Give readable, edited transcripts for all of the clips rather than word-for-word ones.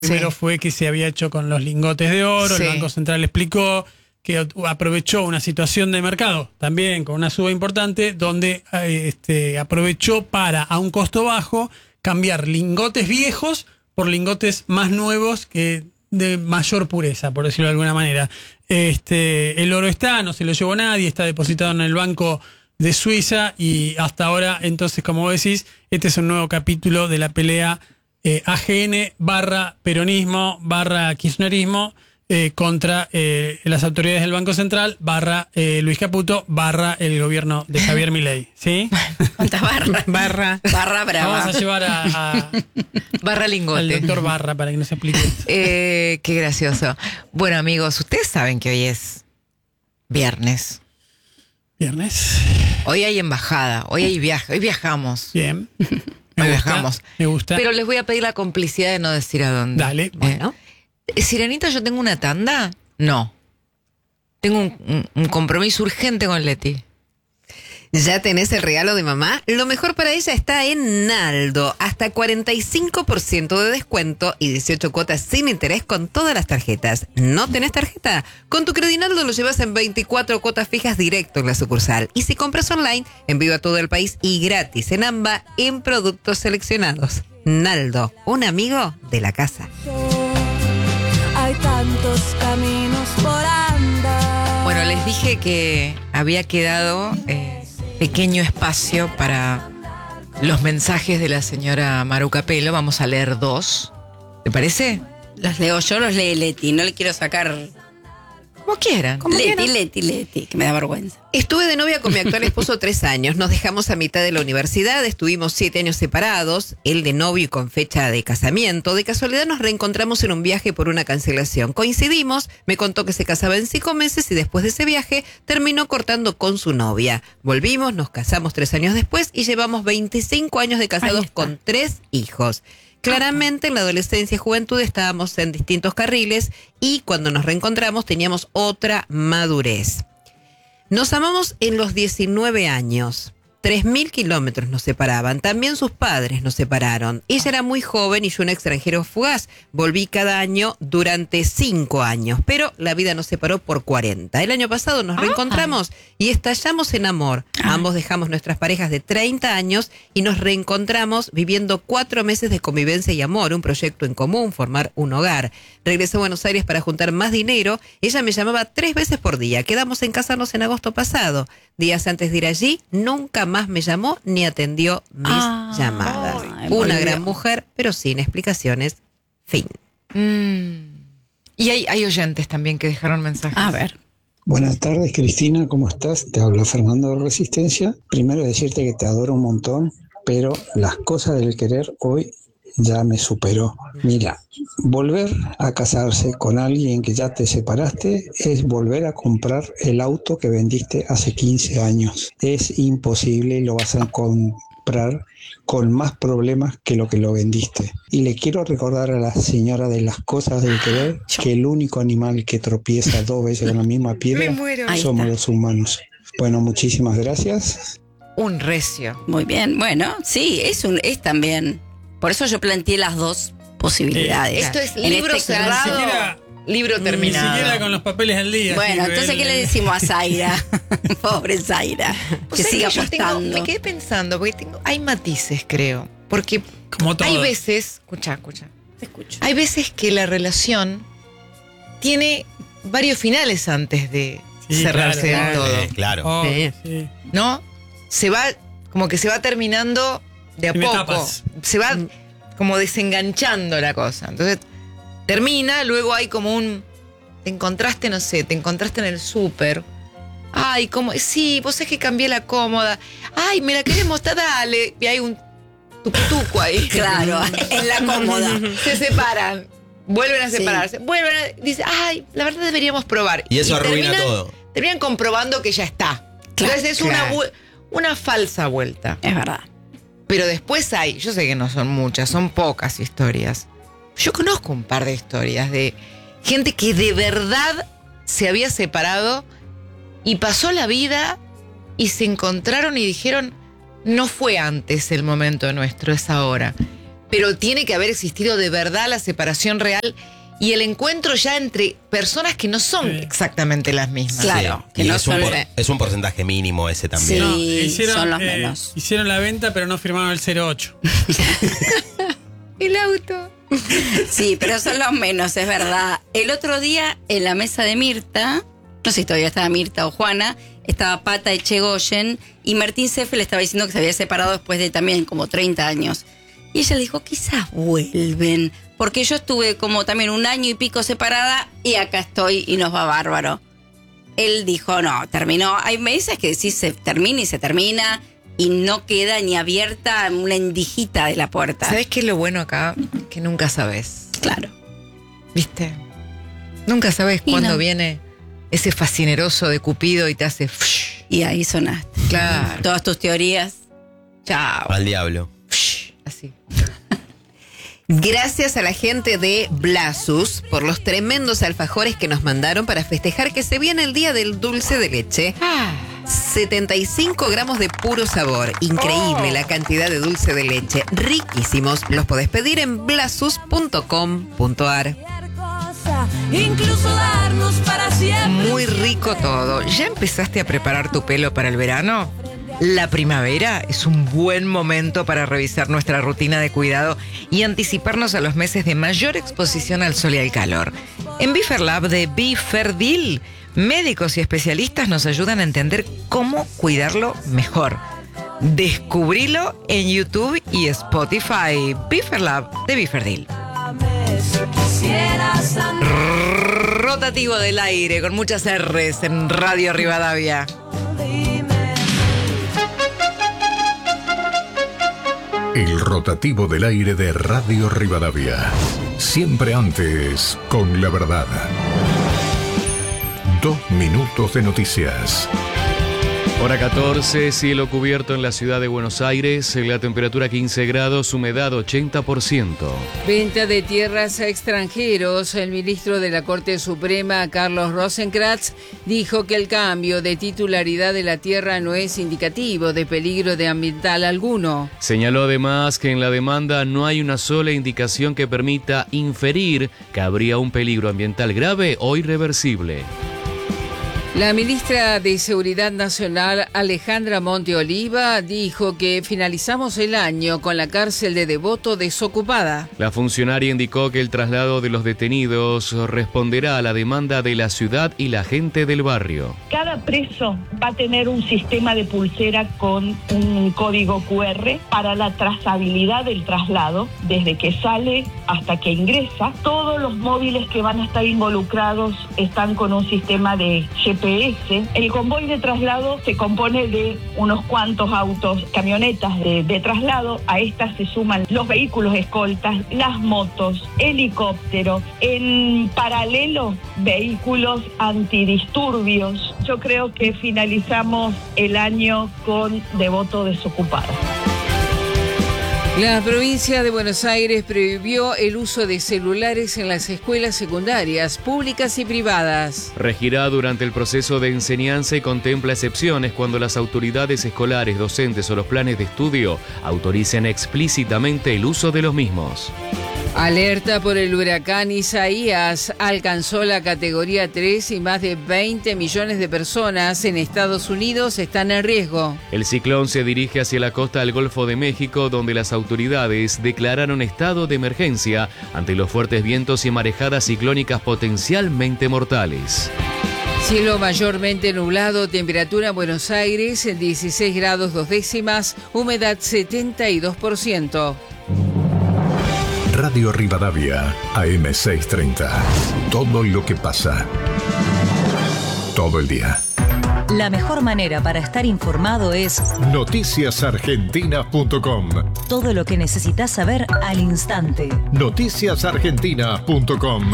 Primero fue que se había hecho con los lingotes de oro. Sí. El Banco Central explicó que aprovechó una situación de mercado, también con una suba importante, donde aprovechó para, a un costo bajo, cambiar lingotes viejos por lingotes más nuevos que de mayor pureza, por decirlo de alguna manera. El oro no se lo llevó nadie, está depositado en el Banco de Suiza y hasta ahora, entonces, como vos decís, este es un nuevo capítulo de la pelea AGN / peronismo / kirchnerismo contra las autoridades del Banco Central / Luis Caputo / el gobierno de Javier Milei. ¿Sí? ¿Cuántas barras? Barra brava. Vamos a llevar Barra lingote. al doctor Barra para que nos explique esto. Qué gracioso. Bueno, amigos, ustedes saben que hoy es viernes. Viernes. Hoy hay embajada, hoy hay viaje, hoy viajamos. Bien. Hoy viajamos. Me gusta. Pero les voy a pedir la complicidad de no decir a dónde. Dale. Bueno. Sirenita, ¿yo tengo una tanda? No. Tengo un compromiso urgente con Leti. ¿Ya tenés el regalo de mamá? Lo mejor para ella está en Naldo. Hasta 45% de descuento y 18 cuotas sin interés con todas las tarjetas. ¿No tenés tarjeta? Con tu Credinaldo lo llevas en 24 cuotas fijas directo en la sucursal. Y si compras online, envío a todo el país y gratis en AMBA en productos seleccionados. Naldo, un amigo de la casa. Hay tantos caminos por andar. Bueno, les dije que había quedado pequeño espacio para los mensajes de la señora Maru Capello. Vamos a leer 2. ¿Te parece? Los leo yo, los lee Leti. No le quiero sacar. Como quieran. Leti, que me da vergüenza. Estuve de novia con mi actual esposo 3 años. Nos dejamos a mitad de la universidad. Estuvimos 7 años separados. Él de novio y con fecha de casamiento. De casualidad nos reencontramos en un viaje por una cancelación. Coincidimos. Me contó que se casaba en 5 meses y después de ese viaje terminó cortando con su novia. Volvimos, nos casamos 3 años después y llevamos 25 años de casados con 3 hijos. Claramente en la adolescencia y juventud estábamos en distintos carriles y cuando nos reencontramos teníamos otra madurez. Nos amamos en los 19 años. 3.000 kilómetros nos separaban. También sus padres nos separaron. Ella era muy joven y yo un extranjero fugaz. Volví cada año durante 5 años, pero la vida nos separó por 40. El año pasado nos reencontramos y estallamos en amor. Ambos dejamos nuestras parejas de 30 años y nos reencontramos viviendo 4 meses de convivencia y amor, un proyecto en común, formar un hogar. Regresé a Buenos Aires para juntar más dinero. Ella me llamaba 3 veces por día. Quedamos en casarnos en agosto pasado. Días antes de ir allí, nunca más me llamó ni atendió mis llamadas. Una gran mujer, pero sin explicaciones. Fin. Y hay oyentes también que dejaron mensajes. A ver. Buenas tardes, Cristina, ¿cómo estás? Te habla Fernando de Resistencia. Primero decirte que te adoro un montón, pero las cosas del querer hoy ya me superó. Mira, volver a casarse con alguien que ya te separaste es volver a comprar el auto que vendiste hace 15 años. Es imposible y lo vas a comprar con más problemas que lo vendiste. Y le quiero recordar a la señora de las cosas del querer que el único animal que tropieza 2 veces con la misma piedra somos los humanos. Bueno, muchísimas gracias. Un recio. Muy bien. Bueno, sí, es también. Por eso yo planteé las 2 posibilidades. Esto es En libro este cerrado, siquiera- libro terminado. Ni siquiera con los papeles al día. Bueno, sí, entonces, ¿qué le decimos a Zaira? Pobre Zaira. Pues Que siga yo apostando. me quedé pensando, porque hay matices, creo. Porque Como todo. hay veces, escucha. Te escucho. Hay veces que la relación tiene varios finales antes de Sí, cerrarse claro, del todo. Claro. Oh, Sí. sí. ¿No? Se va terminando de a En poco. etapas. Se va como desenganchando la cosa. Entonces, termina, luego hay como te encontraste en el súper. Ay, sí, vos sabés que cambié la cómoda. Ay, me la querés mostrar, dale. Y hay un tucutuco ahí. Claro, en la cómoda. Se separan. Vuelven a Sí. separarse. Dice, ay, la verdad deberíamos probar. Y eso arruina todo. Terminan comprobando que ya está. Entonces es una falsa vuelta. Es verdad. Pero después yo sé que no son muchas, son pocas historias. Yo conozco un par de historias de gente que de verdad se había separado y pasó la vida y se encontraron y dijeron, no fue antes el momento nuestro, es ahora. pero tiene que haber existido de verdad la separación real y el encuentro ya entre personas que no son exactamente las mismas. Claro, Sí, que y no es un, son- es un porcentaje mínimo ese también. Sí. son los menos. Hicieron la venta, pero no firmaron el 08. El auto. Sí, pero son los menos, es verdad. El otro día, en la mesa de Mirta, no sé si todavía estaba Mirta o Juana, estaba Pata Echegoyen y Martín Sefe le estaba diciendo que se había separado después de también como 30 años. Y ella le dijo, quizás vuelven, porque yo estuve como también 1 año y pico separada y acá estoy y nos va bárbaro. Él dijo, no, terminó. Hay meses que decís se termina y se termina y no queda ni abierta una endijita de la puerta. ¿Sabes qué es lo bueno acá? Que nunca sabes. Claro. ¿Viste? Nunca sabes Y cuándo no. viene ese fascineroso de Cupido y te hace... Y ahí sonaste. Claro. Todas tus teorías. Chao. Al diablo. Así. Gracias a la gente de Blasus por los tremendos alfajores que nos mandaron para festejar que se viene el día del dulce de leche. 75 gramos de puro sabor. Increíble la cantidad de dulce de leche. Riquísimos. Los podés pedir en blasus.com.ar. Incluso darnos para siempre. Muy rico todo. ¿Ya empezaste a preparar tu pelo para el verano? La primavera es un buen momento para revisar nuestra rutina de cuidado y anticiparnos a los meses de mayor exposición al sol y al calor. En Biferlab de Biferdil, médicos y especialistas nos ayudan a entender cómo cuidarlo mejor. Descubrilo en YouTube y Spotify. Biferlab de Biferdil. Quisieras andar. Rotativo del aire con muchas R's en Radio Rivadavia. El rotativo del aire de Radio Rivadavia. Siempre antes, con la verdad. 2 minutos de noticias. Hora 14, cielo cubierto en la ciudad de Buenos Aires, la temperatura 15 grados, humedad 80%. Venta de tierras a extranjeros. El ministro de la Corte Suprema, Carlos Rosenkrantz, dijo que el cambio de titularidad de la tierra no es indicativo de peligro de ambiental alguno. Señaló además que en la demanda no hay una sola indicación que permita inferir que habría un peligro ambiental grave o irreversible. La ministra de Seguridad Nacional, Alejandra Monte Oliva, dijo que finalizamos el año con la cárcel de Devoto desocupada. La funcionaria indicó que el traslado de los detenidos responderá a la demanda de la ciudad y la gente del barrio. Cada preso va a tener un sistema de pulsera con un código QR para la trazabilidad del traslado, desde que sale hasta que ingresa. Todos los móviles que van a estar involucrados están con un sistema de GPS. El convoy de traslado se compone de unos cuantos autos, camionetas de traslado. A estas se suman los vehículos escoltas, las motos, helicópteros. En paralelo, vehículos antidisturbios. Yo creo que finalizamos el año con Devoto desocupado. La provincia de Buenos Aires prohibió el uso de celulares en las escuelas secundarias, públicas y privadas. Regirá durante el proceso de enseñanza y contempla excepciones cuando las autoridades escolares, docentes o los planes de estudio autoricen explícitamente el uso de los mismos. Alerta por el huracán Isaías. Alcanzó la categoría 3 y más de 20 millones de personas en Estados Unidos están en riesgo. El ciclón se dirige hacia la costa del Golfo de México, donde las autoridades declararon estado de emergencia ante los fuertes vientos y marejadas ciclónicas potencialmente mortales. Cielo mayormente nublado, temperatura en Buenos Aires 16 grados 2 décimas, humedad 72%. Radio Rivadavia, AM630. Todo lo que pasa. Todo el día. La mejor manera para estar informado es noticiasargentina.com. todo lo que necesitas saber al instante. Noticiasargentina.com.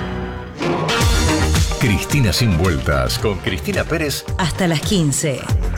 Cristina sin vueltas con Cristina Pérez Hasta las 15.